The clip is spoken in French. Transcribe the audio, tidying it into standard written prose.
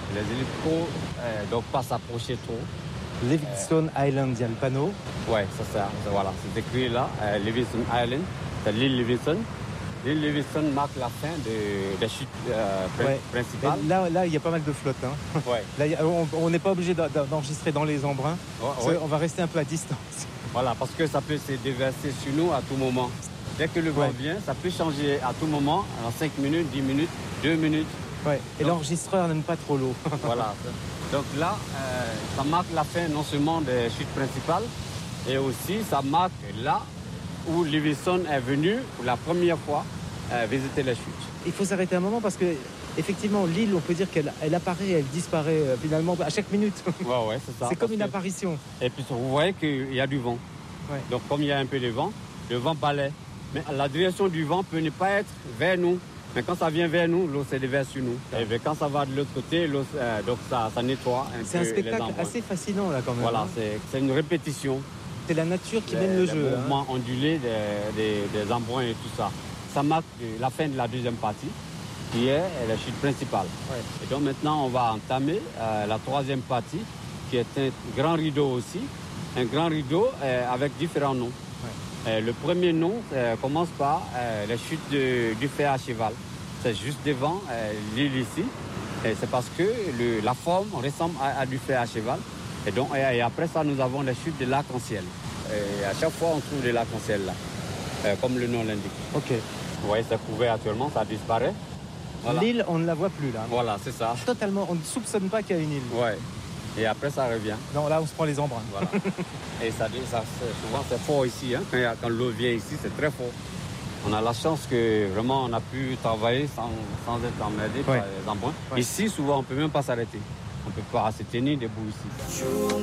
Les hélicos ne doivent pas s'approcher trop. Livingstone Island, il y a le panneau. Ouais, voilà, c'est écrit là, Livingstone Island, c'est l'île Livingstone. L'île Livingstone marque la fin des chutes principales. Là, il y a pas mal de flotte. Hein. Ouais. Là, on n'est pas obligé d'enregistrer dans les embruns. Ouais. On va rester un peu à distance. Voilà, parce que ça peut se déverser sur nous à tout moment. Dès que le vent vient, ça peut changer à tout moment, en 5 minutes, 10 minutes, 2 minutes. Ouais. Et l'enregistreur n'aime pas trop l'eau. Voilà. Donc là, ça marque la fin non seulement des chutes principales, et aussi ça marque là où Livingstone est venu pour la première fois visiter les chutes. Il faut s'arrêter un moment parce que effectivement, l'île, on peut dire qu'elle apparaît, elle disparaît finalement à chaque minute. Ouais, c'est ça. C'est comme une apparition. Et puis vous voyez qu'il y a du vent. Ouais. Donc comme il y a un peu de vent, le vent balaie. Mais la direction du vent peut ne pas être vers nous. Mais quand ça vient vers nous, l'eau se déverse sur nous. Et quand ça va de l'autre côté, l'eau, donc ça nettoie un peu. C'est un spectacle les assez fascinant là quand même. Voilà, c'est une répétition. C'est la nature qui mène le jeu. Le mouvement ondulé des embruns et tout ça. Ça marque la fin de la deuxième partie, qui est la chute principale. Ouais. Et donc maintenant, on va entamer la troisième partie, qui est un grand rideau aussi. Un grand rideau avec différents noms. Ouais. Le premier nom commence par la chute du fer à cheval. C'est juste devant l'île ici. Et c'est parce que la forme ressemble à du fer à cheval. Et donc, et après ça, nous avons les chutes de l'arc-en-ciel. Et à chaque fois, on trouve des arc-en-ciel là, comme le nom l'indique. Ok. Vous voyez, c'est couvert actuellement, ça disparaît. Voilà. L'île, on ne la voit plus là. Voilà, c'est ça. Totalement, on ne soupçonne pas qu'il y a une île. Ouais. Et après, ça revient. Non, là, on se prend les embruns. Voilà. Et ça souvent, c'est fort ici. Hein. Quand l'eau vient ici, c'est très fort. On a la chance que vraiment, on a pu travailler sans être emmerdé par les embruns. Ouais. Ici, souvent, on ne peut même pas s'arrêter. On ne peut pas se tenir debout ici.